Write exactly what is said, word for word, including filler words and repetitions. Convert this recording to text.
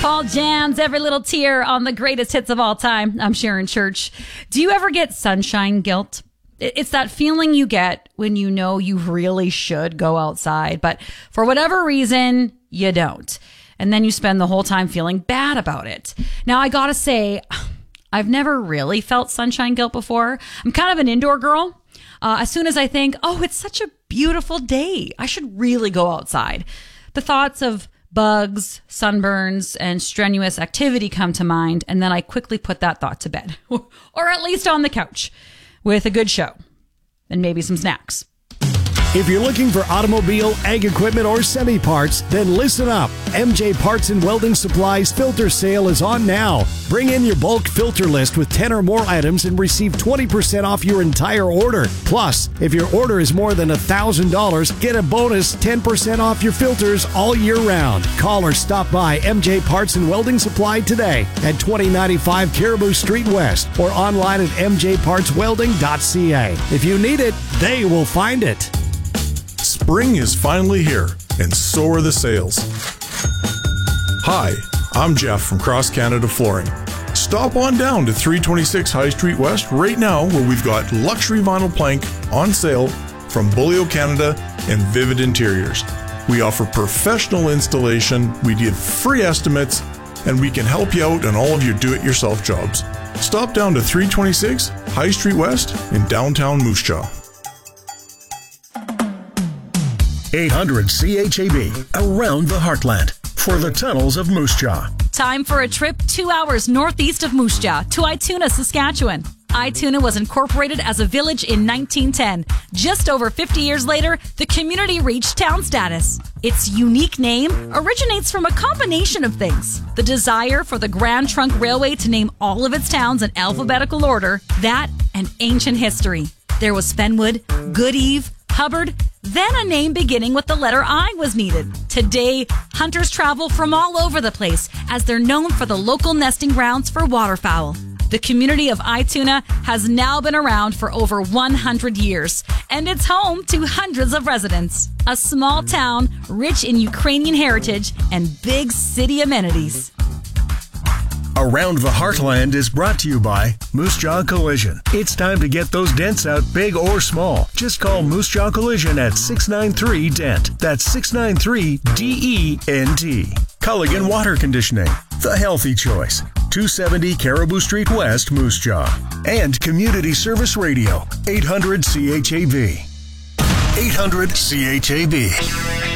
Paul jams every little tear on the greatest hits of all time. I'm Sharon Church. Do you ever get sunshine guilt? It's that feeling you get when you know you really should go outside, but for whatever reason, you don't. And then you spend the whole time feeling bad about it. Now, I gotta say, I've never really felt sunshine guilt before. I'm kind of an indoor girl. Uh, as soon as I think, oh, it's such a beautiful day, I should really go outside, the thoughts of bugs, sunburns, and strenuous activity come to mind, and then I quickly put that thought to bed, or at least on the couch, with a good show, and maybe some snacks. If you're looking for automobile, ag equipment, or semi parts, then listen up. M J Parts and Welding Supplies filter sale is on now. Bring in your bulk filter list with ten or more items and receive twenty percent off your entire order. Plus, if your order is more than one thousand dollars, get a bonus ten percent off your filters all year round. Call or stop by M J Parts and Welding Supply today at twenty ninety-five Caribou Street West or online at m j parts welding dot c a. If you need it, they will find it. Spring is finally here, and so are the sales. Hi, I'm Jeff from Cross Canada Flooring. Stop on down to three twenty-six High Street West right now, where we've got luxury vinyl plank on sale from Bulio Canada and Vivid Interiors. We offer professional installation, we give free estimates, and we can help you out on all of your do-it-yourself jobs. Stop down to three twenty-six High Street West in downtown Moose Jaw. eight hundred C H A B, Around the Heartland, for the tunnels of Moose Jaw. Time for a trip two hours northeast of Moose Jaw to Ituna, Saskatchewan. Ituna was incorporated as a village in nineteen ten. Just over fifty years later, the community reached town status. Its unique name originates from a combination of things. The desire for the Grand Trunk Railway to name all of its towns in alphabetical order, that and ancient history. There was Fenwood, Goodeve, Hubbard, then a name beginning with the letter I was needed. Today, hunters travel from all over the place as they're known for the local nesting grounds for waterfowl. The community of Ituna has now been around for over one hundred years, and it's home to hundreds of residents. A small town rich in Ukrainian heritage and big city amenities. Around the Heartland is brought to you by Moose Jaw Collision. It's time to get those dents out, big or small. Just call Moose Jaw Collision at six nine three D E N T. That's six nine three D E N T. Culligan Water Conditioning, the healthy choice. two seventy Caribou Street West, Moose Jaw. And Community Service Radio, eight hundred C H A B. eight hundred C H A B.